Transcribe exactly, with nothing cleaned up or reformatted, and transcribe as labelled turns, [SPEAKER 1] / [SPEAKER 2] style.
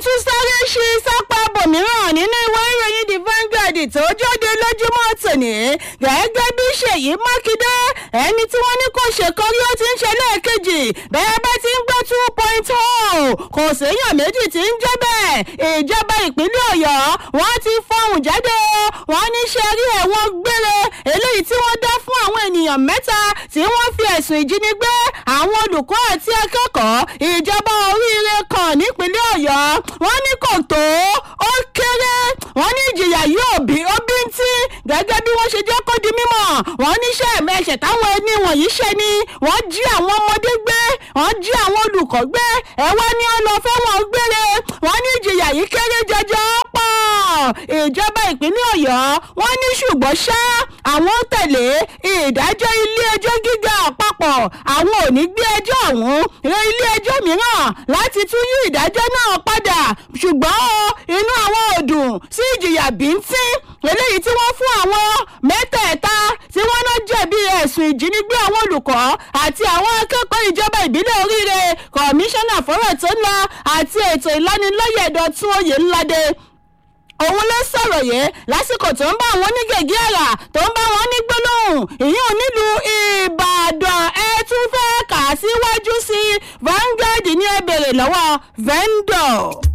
[SPEAKER 1] tún sáré ṣí sápá bòmíràn nínú ìwé ìròyìn The Vanguard tó jáde lójúmọ́ tòní gẹ́gẹ́ bí Ṣèyí Mákindé ẹni tí wọ́n ní kò ṣèkọrí ó ti ń ṣe lẹ́ẹ̀kejì bẹ́ẹ̀ bá ti ń gbé two point oh kò séèyàn méjì tí ń jẹ́ bẹ́ẹ̀ ìjọba ìpínlẹ̀ Ọ̀yọ́ wọ́n ti fọhùn jáde wọ́n ní ṣe rí ẹ̀wọ̀n gbére eléyìí tí wọ́n dá fún àwọn ènìyàn mẹ́ta tí wọ́n fi ẹ̀sùn ìjínigbé àwọn olùkọ́ àti akẹ́kọ̀ọ́ ìjọba oríire kan nípínlẹ̀ Ọ̀yọ́ wọ́n ní kò tó ó kéré wọ́n ní ìjìyà yóò bí ó bí ń tí gẹ́gẹ́ bí wọ́n ṣe jẹ́ kó di mímọ̀ wọ́n ní ṣe ẹ̀mẹ́ṣẹ̀ táwọn ẹni wọ̀nyí ṣe ni wọ́n jí àwọn ọmọdé gbé wọ́n jí àwọn olùkọ́ gbé ẹ̀wọ́n ní ọlọ́fẹ́ wọn gbére wọ́n ní ìjìyà yìí kéré jọjọ pọ̀ ìjọba ìpínlẹ̀ Ọ̀yọ́ wọ́n ní ṣùgbọ́n ṣá àwọn tẹ̀lé ìdájọ́ ilé ẹjọ́ gíga àpapọ̀ àwọn ò ní gbé ẹjọ́ ọ̀hún rẹ ilé ẹjọ́ mìíràn láti tún yí ìdájọ́ náà padà ṣùgbọ́n inú àwọn ò dùn sí ìjìyà bíntín eléyìí tí wọ́n fún àwọn mẹ́tẹ̀ẹ̀ta tí wọ́n náà jẹ̀bi ẹ̀sùn ìjínigbé àwọn olùkọ́ àti àwọn akẹ́kọ̀ọ́ ìjọba ìbílẹ̀ Oríire kọmíṣánná fọ́rọ̀ tó ń lọ àti ètò ìlanilọ́yẹ̀ Dọ̀tun Oyèládé òun ló sọ̀rọ̀ yẹn lásìkò tó ń bá àwọn onígègé àrà tó ń bá wọn ní gbólóhùn ìyún nílùú Ìbàdàn ẹ tún fẹ́ kà síwájú sí Vanguard ní ẹ bèrè lọ́wọ́ vendor.